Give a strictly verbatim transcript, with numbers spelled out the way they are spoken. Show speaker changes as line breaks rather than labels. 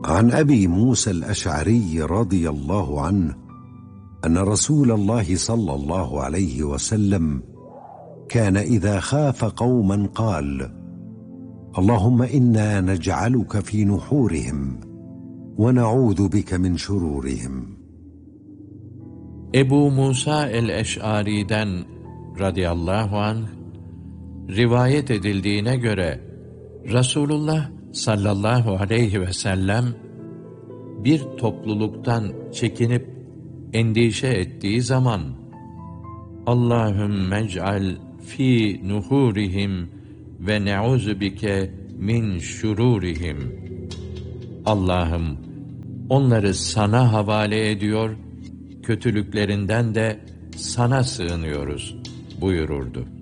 عن أبي موسى الأشعري رضي الله عنه أن رسول الله صلى الله عليه وسلم كان إذا خاف قوما قال: اللهم إنا نجعلك في نحورهم ونعوذ بك من şururihim.
Ebu Musa el-Eş'ari'den radıyallahu anh rivayet edildiğine göre Resulullah sallallahu aleyhi ve sellem bir topluluktan çekinip endişe ettiği zaman Allahümme ec'al fi nuhurihim ve ne'uzu bike min şururihim. Allah'ım onları sana havale ediyor, kötülüklerinden de sana sığınıyoruz buyururdu.